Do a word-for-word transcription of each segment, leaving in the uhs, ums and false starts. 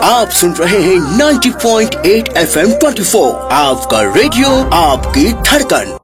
आप सुन रहे हैं नब्बे पॉइंट आठ एफ एम चौबीस, आपका रेडियो, आपकी धड़कन।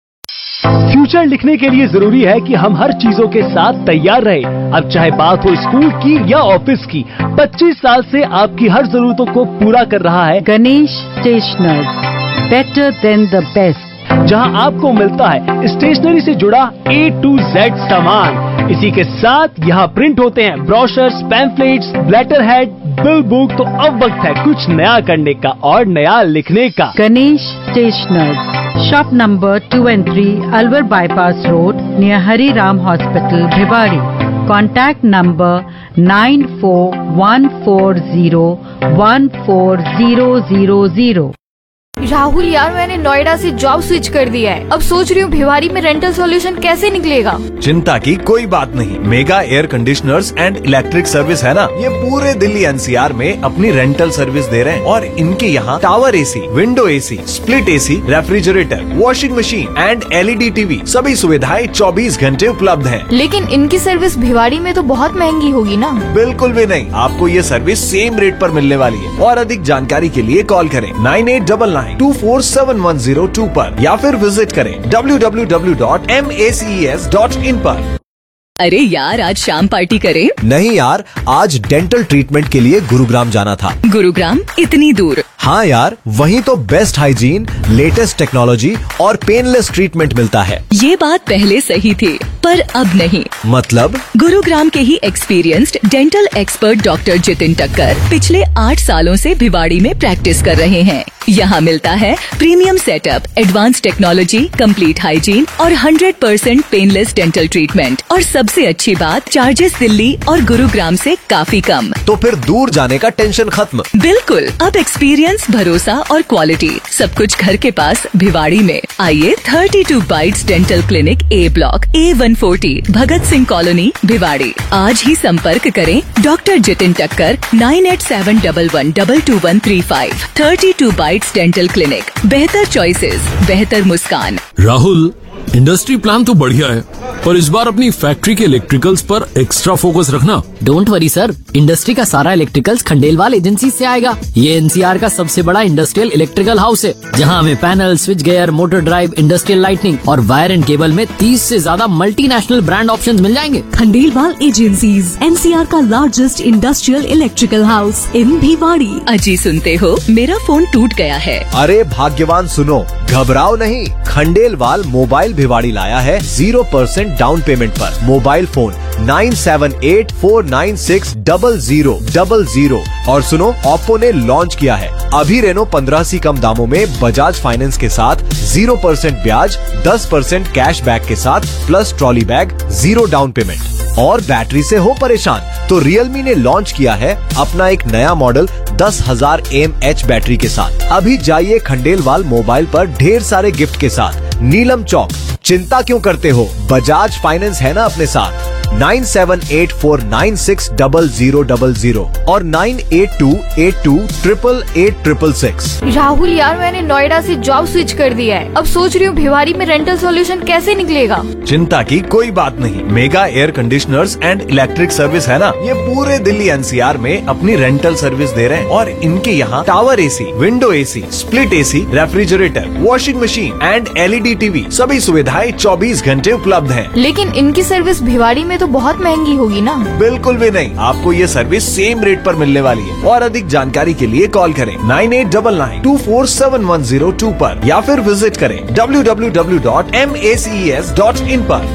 फ्यूचर लिखने के लिए जरूरी है कि हम हर चीजों के साथ तैयार रहे। अब चाहे बात हो स्कूल की या ऑफिस की, पच्चीस साल से आपकी हर जरूरतों को पूरा कर रहा है Ganesh stationers, better than the best, जहां आपको मिलता है स्टेशनरी से जुड़ा ए टू जेड सामान। इसी के साथ यहाँ प्रिंट होते हैं brochures, pamphlets, letter head, bill book. तो अब वक्त है कुछ नया करने का और नया लिखने का। Ganesh stationers, shop number two and three, Alwar bypass road, near Hari Ram hospital, Bhiwadi. Contact number nine four one four zero one four zero zero zero. Rahul यार, मैंने नोएडा से जॉब स्विच कर दिया है। अब सोच रही हूँ भिवाड़ी में रेंटल सॉल्यूशन कैसे निकलेगा। चिंता की कोई बात नहीं, mega air conditioners and electric service है ना, ये पूरे दिल्ली एन सी आर में अपनी रेंटल सर्विस दे रहे हैं। और इनके यहाँ tower AC, window AC, split AC, refrigerator, washing machine and L E D TV, सभी सुविधाएं चौबीस घंटे उपलब्ध है। लेकिन इनकी सर्विस भिवाड़ी में तो बहुत महंगी होगी ना। बिल्कुल भी नहीं, आपको ये सर्विस सेम रेट पर मिलने वाली है। और अधिक जानकारी के लिए कॉल करें nine eight double nine to four seven one zero to पर या फिर विजिट करें W W W dot M A C E S dot in पर। अरे यार, आज शाम पार्टी करें? नहीं यार, आज डेंटल ट्रीटमेंट के लिए गुरुग्राम जाना था। गुरुग्राम इतनी दूर? हाँ यार, वहीं तो बेस्ट हाइजीन, लेटेस्ट टेक्नोलॉजी और पेनलेस ट्रीटमेंट मिलता है। ये बात पहले सही थी, पर अब नहीं। मतलब? गुरुग्राम के ही experienced dental expert doctor Jitin टक्कर पिछले आठ सालों से भिवाड़ी में प्रैक्टिस कर रहे हैं। यहाँ मिलता है premium setup, advance technology, complete hygiene और hundred percent painless dental treatment. और सबसे अच्छी बात, चार्जेस दिल्ली और गुरुग्राम से काफी कम। तो फिर दूर जाने का टेंशन खत्म। बिल्कुल, अब एक्सपीरियंस, भरोसा और क्वालिटी सब कुछ घर के पास भिवाड़ी में। आइए, thirty two bytes dental clinic, ए ब्लॉक, ए one forty, Bhagat Singh colony, Bhiwadi. आज ही संपर्क करें डॉक्टर जितिन टक्कर, nine eight seven double one double two one three five. Thirty two bytes dental clinic, बेहतर चॉइसेस, बेहतर मुस्कान। राहुल, इंडस्ट्री प्लान तो बढ़िया है, पर इस बार अपनी फैक्ट्री के इलेक्ट्रिकल्स पर एक्स्ट्रा फोकस रखना। डोंट वरी सर, इंडस्ट्री का सारा इलेक्ट्रिकल्स खंडेलवाल एजेंसी से आएगा। ये एन सी आर का सबसे बड़ा इंडस्ट्रियल इलेक्ट्रिकल हाउस है, जहां हमें panel, switch gear, motor drive, industrial lightning और वायर एंड केबल में तीस से ज्यादा मल्टीनेशनल ब्रांड ऑप्शंस मिल जाएंगे। Khandelwal agencies, N C R का largest industrial electrical house in Bhiwadi. अजी सुनते हो, मेरा फोन टूट गया है। अरे भाग्यवान सुनो, घबराओ नहीं, खंडेलवाल मोबाइल भिवाड़ी लाया है जीरो परसेंट डाउन पेमेंट पर। Mobile phone nine seven eight four nine six double zero double zero. और सुनो, ओप्पो ने लॉन्च किया है अभी रेनो पंद्रह सी कम दामों में बजाज फाइनेंस के साथ जीरो परसेंट ब्याज, दस परसेंट कैश बैक के साथ plus trolley bag, zero down payment. और बैटरी से हो परेशान तो रियलमी ने लॉन्च किया है अपना एक नया मॉडल दस हजार एम एच बैटरी के साथ। अभी जाइए खंडेलवाल मोबाइल पर ढेर सारे गिफ्ट के साथ। नीलम चौक, चिंता क्यों करते हो, बजाज फाइनेंस है ना अपने साथ। Nine seven eight four nine six double zero double zero और nine eight to eight to triple eight triple six. Rahul यार, मैंने नोएडा से जॉब स्विच कर दिया है। अब सोच रही हूँ भिवाड़ी में रेंटल सॉल्यूशन कैसे निकलेगा। चिंता की कोई बात नहीं, mega air conditioners and electric service है ना, ये पूरे दिल्ली एन सी आर में अपनी रेंटल सर्विस दे रहे हैं। और इनके यहाँ tower AC, window AC, split AC, refrigerator, washing machine and L E D TV, सभी सुविधाएं चौबीस घंटे उपलब्ध है। लेकिन इनकी सर्विस भिवाड़ी में तो बहुत महंगी होगी ना। बिल्कुल भी नहीं, आपको ये सर्विस सेम रेट पर मिलने वाली है। और अधिक जानकारी के लिए कॉल करें nine eight double nine to four seven one zero to पर या फिर विजिट करें W W W dot M A C E S dot in पर।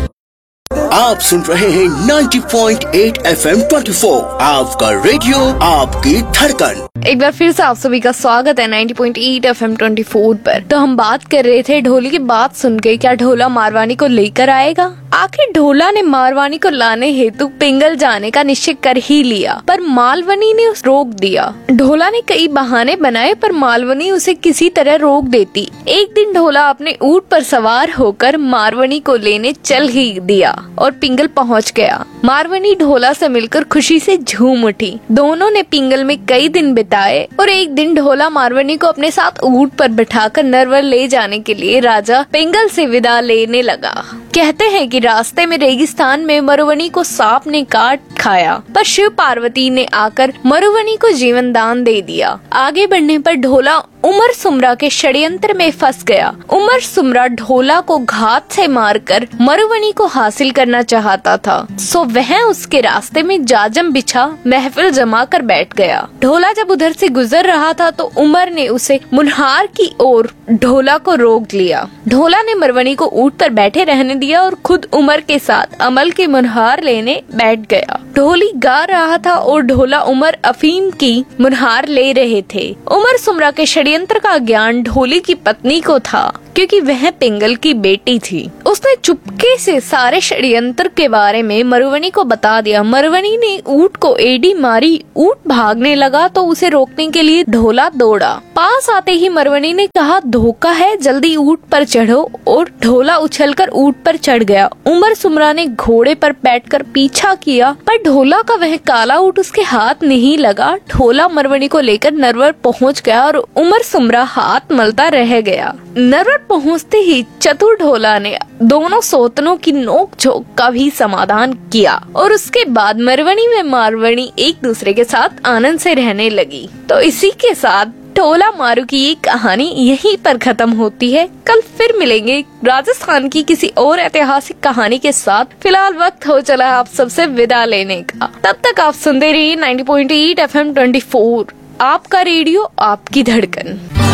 आप सुन रहे हैं नब्बे पॉइंट आठ एफ एम चौबीस, आपका रेडियो, आपकी धड़कन। एक बार फिर से आप सभी का स्वागत है नब्बे पॉइंट आठ एफ एम चौबीस पर। तो हम बात कर रहे थे ढोली की बात सुन के, क्या ढोला मारवानी को लेकर आएगा। आखिर ढोला ने मारवानी को लाने हेतु पिंगल जाने का निश्चय कर ही लिया, पर मालवनी ने रोक दिया। ढोला ने कई बहाने बनाए, पर मालवनी उसे किसी तरह रोक देती। एक दिन ढोला अपने ऊंट पर सवार होकर मारवनी को लेने चल ही दिया और पिंगल पहुंच गया। मारवनी ढोला से मिलकर खुशी से झूम उठी। दोनों ने पिंगल में कई दिन बिताए और एक दिन ढोला मारवनी को अपने साथ ऊंट पर बिठाकर नरवर ले जाने के लिए राजा पिंगल से विदा लेने लगा। कहते हैं कि रास्ते में रेगिस्तान में मरुवनी को सांप ने काट खाया, पर शिव पार्वती ने आकर मरुवनी को जीवन दान दे दिया। आगे बढ़ने पर ढोला उमर सुमरा के षड्यंत्र में फंस गया। उमर सुमरा ढोला को घात से मारकर मरुवनी को हासिल करना चाहता था, सो वह उसके रास्ते में जाजम बिछा महफिल जमा कर बैठ गया। ढोला जब उधर से गुजर रहा था तो उमर ने उसे मुनहार की ओर ढोला को रोक लिया। ढोला ने मरुवनी को ऊंट पर बैठे रहने दिया और खुद उमर के साथ अमल के मुनहार लेने बैठ गया। ढोली गा रहा था और ढोला उमर अफीम की मुनहार ले रहे थे। उमर सुमरा के षड्यंत्र का ज्ञान ढोली की पत्नी को था, क्योंकि वह पिंगल की बेटी थी। उसने चुपके से सारे षड्यंत्र के बारे में मरुवनी को बता दिया। मरुवनी ने ऊंट को एड़ी मारी, ऊंट भागने लगा तो उसे रोकने के लिए ढोला दौड़ा। पास आते ही मरुवनी ने कहा, धोखा है, जल्दी ऊंट पर चढ़ो, और ढोला उछलकर ऊंट पर चढ़ गया। उमर सुमरा ने घोड़े पर बैठकर पीछा किया, पर ढोला का वह काला ऊंट उसके हाथ नहीं लगा। ढोला मरुवनी को लेकर नरवर पहुंच गया और उमर सुमरा हाथ मलता रह गया। नरवर पहुंचते ही चतुर ढोला ने दोनों सौतनों की नोक झोंक का भी समाधान किया और उसके बाद मरुवनी में मारवनी एक दूसरे के साथ आनंद से रहने लगी। तो इसी के साथ ढोला मारू की ये कहानी यहीं पर खत्म होती है। कल फिर मिलेंगे राजस्थान की किसी और ऐतिहासिक कहानी के साथ। फिलहाल वक्त हो चला है आप सबसे विदा लेने का। तब तक आप सुनते रहिए ninety point eight F M twenty four, आपका रेडियो आपकी धड़कन।